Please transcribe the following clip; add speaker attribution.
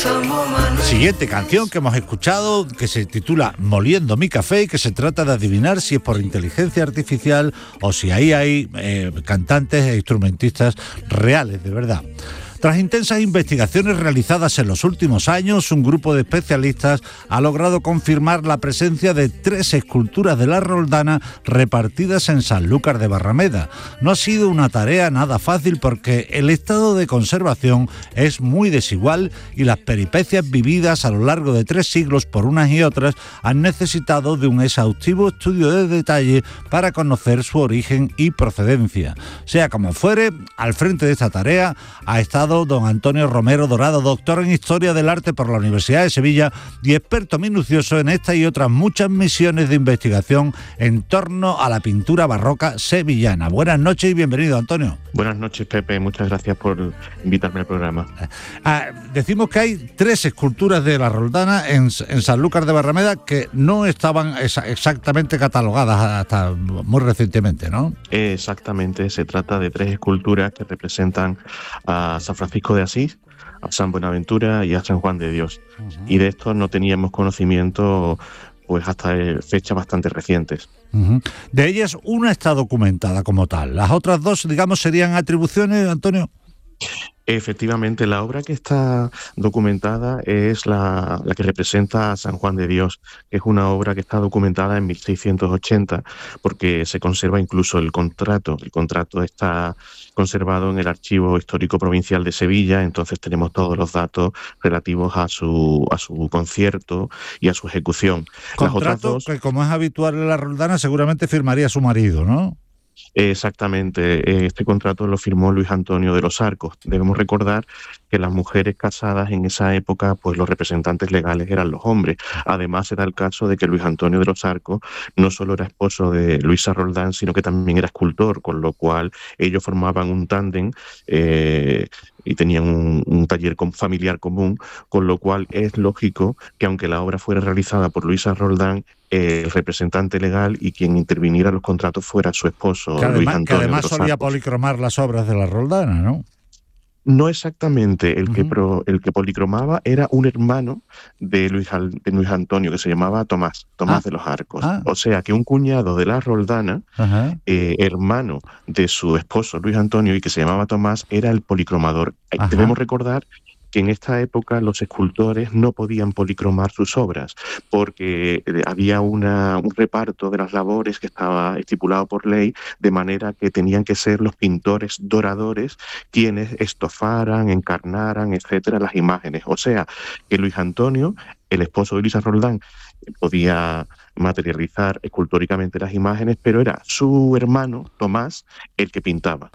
Speaker 1: Siguiente canción que hemos escuchado, que se titula Moliendo mi café, y que se trata de adivinar si es por inteligencia artificial o si ahí hay cantantes e instrumentistas reales, de verdad. Tras intensas investigaciones realizadas en los últimos años, un grupo de especialistas ha logrado confirmar la presencia de 3 esculturas de la Roldana repartidas en Sanlúcar de Barrameda. No ha sido una tarea nada fácil porque el estado de conservación es muy desigual y las peripecias vividas a lo largo de 3 siglos por unas y otras han necesitado de un exhaustivo estudio de detalle para conocer su origen y procedencia. Sea como fuere, al frente de esta tarea ha estado don Antonio Romero Dorado, doctor en Historia del Arte por la Universidad de Sevilla y experto minucioso en esta y otras muchas misiones de investigación en torno a la pintura barroca sevillana. Buenas noches y bienvenido, Antonio.
Speaker 2: Buenas noches, Pepe. Muchas gracias por invitarme al programa.
Speaker 1: Decimos que hay 3 esculturas de la Roldana en Sanlúcar de Barrameda que no estaban exactamente catalogadas hasta muy recientemente, ¿no?
Speaker 2: Exactamente. Se trata de 3 esculturas que representan a San Francisco de Asís, a San Buenaventura y a San Juan de Dios. Uh-huh. Y de esto no teníamos conocimiento pues hasta fechas bastante recientes.
Speaker 1: Uh-huh. De ellas, una está documentada como tal. Las otras 2, digamos, serían atribuciones, Antonio.
Speaker 2: Efectivamente, la obra que está documentada es la que representa a San Juan de Dios, que es una obra que está documentada en 1680, porque se conserva incluso el contrato. El contrato está conservado en el Archivo Histórico Provincial de Sevilla, entonces tenemos todos los datos relativos a su concierto y a su ejecución.
Speaker 1: Contrato las otras 2, que, como es habitual en la Roldana, seguramente firmaría su marido, ¿no?
Speaker 2: Exactamente, este contrato lo firmó Luis Antonio de los Arcos. Debemos recordar que las mujeres casadas en esa época, pues los representantes legales eran los hombres. Además, era el caso de que Luis Antonio de los Arcos no solo era esposo de Luisa Roldán, sino que también era escultor, con lo cual ellos formaban un tándem y tenían un taller familiar común, con lo cual es lógico que aunque la obra fuera realizada por Luisa Roldán, el representante legal y quien interviniera en los contratos fuera su esposo, Luis Antonio.
Speaker 1: Que además solía policromar las obras de la Roldana, ¿no?
Speaker 2: No exactamente, el que policromaba era un hermano de Luis Antonio, que se llamaba Tomás de los Arcos. O sea que un cuñado de la Roldana, hermano de su esposo Luis Antonio y que se llamaba Tomás, era el policromador. Debemos recordar que en esta época los escultores no podían policromar sus obras porque había un reparto de las labores que estaba estipulado por ley, de manera que tenían que ser los pintores doradores quienes estofaran, encarnaran, etcétera, las imágenes. O sea, que Luis Antonio, el esposo de Luisa Roldán, podía materializar escultóricamente las imágenes, pero era su hermano, Tomás, el que pintaba.